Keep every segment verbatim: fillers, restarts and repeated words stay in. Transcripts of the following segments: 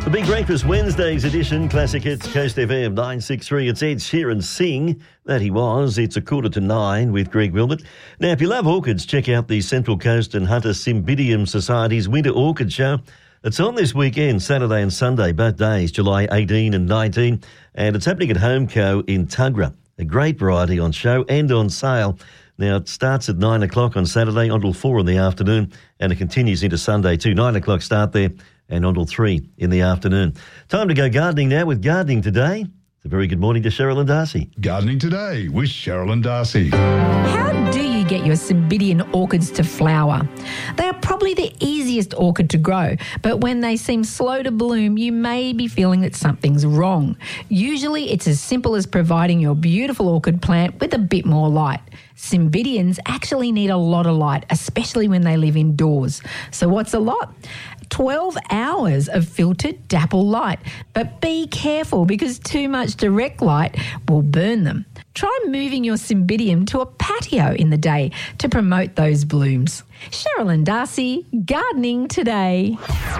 The Big Breakfast Wednesdays edition, Classic Hits, Coast F M nine sixty-three. It's Ed Sheeran Sing. That he was. It's a quarter to nine with Greg Wilmot. Now, if you love orchids, check out the Central Coast and Hunter Cymbidium Society's Winter Orchid Show. It's on this weekend, Saturday and Sunday, both days, July eighteenth and nineteenth, and it's happening at Homeco in Tuggerah. A great variety on show and on sale. Now, it starts at nine o'clock on Saturday until four in the afternoon, and it continues into Sunday too. nine o'clock start there and until three in the afternoon. Time to go gardening now with Gardening Today. It's a very good morning to Cheryl and Darcy. Gardening Today with Cheryl and Darcy. How do you get your Cymbidium orchids to flower? They are probably the easiest orchid to grow, but when they seem slow to bloom, you may be feeling that something's wrong. Usually it's as simple as providing your beautiful orchid plant with a bit more light. Cymbidiums actually need a lot of light, especially when they live indoors. So what's a lot? twelve hours of filtered dapple light. But be careful because too much direct light will burn them. Try moving your Cymbidium to a patio in the day to promote those blooms. Cheryl and Darcy, Gardening Today.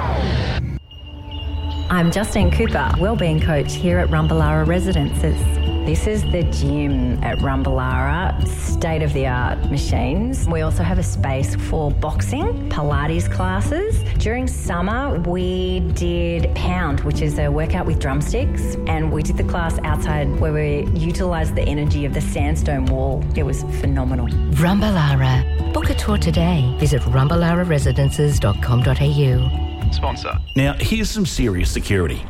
I'm Justine Cooper, Wellbeing Coach here at Rumballara Residences. This is the gym at Rumballara, state-of-the-art machines. We also have a space for boxing, Pilates classes. During summer, we did Pound, which is a workout with drumsticks, and we did the class outside where we utilised the energy of the sandstone wall. It was phenomenal. Rumballara. Book a tour today. Visit rumballara residences dot com dot a u. Sponsor. Now, here's some serious security.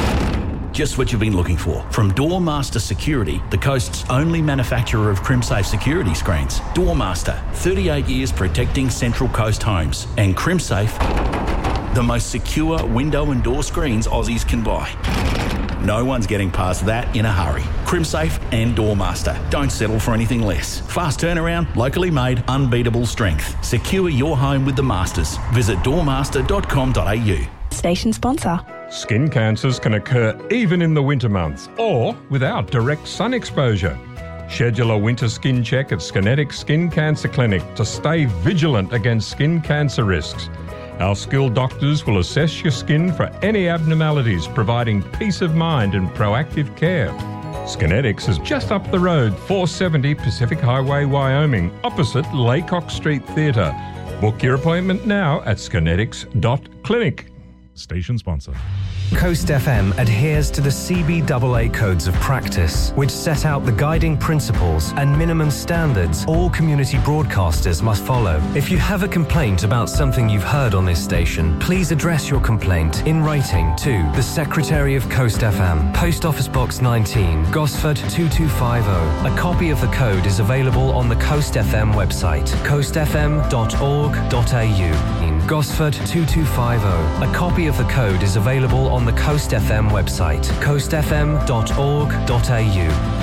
Just what you've been looking for. From Doormaster Security, the coast's only manufacturer of CrimSafe security screens. Doormaster, thirty-eight years protecting Central Coast homes. And CrimSafe, the most secure window and door screens Aussies can buy. No one's getting past that in a hurry. CrimSafe and Doormaster. Don't settle for anything less. Fast turnaround, locally made, unbeatable strength. Secure your home with the Masters. Visit doormaster dot com dot a u. Station sponsor. Skin cancers can occur even in the winter months or without direct sun exposure. Schedule a winter skin check at Skinetics Skin Cancer Clinic to stay vigilant against skin cancer risks. Our skilled doctors will assess your skin for any abnormalities, providing peace of mind and proactive care. Skinetics is just up the road, four seventy Pacific Highway, Wyoming, opposite Laycock Street Theatre. Book your appointment now at skinetics dot clinic. Station sponsor. Coast F M adheres to the C B A A Codes of Practice, which set out the guiding principles and minimum standards all community broadcasters must follow. If you have a complaint about something you've heard on this station, please address your complaint in writing to the Secretary of Coast F M, Post Office Box nineteen, Gosford two two five zero. A copy of the code is available on the Coast F M website, coast f m dot org dot a u. In Gosford two two five zero. A copy of the code is available on the Coast F M website, coast f m dot org dot a u.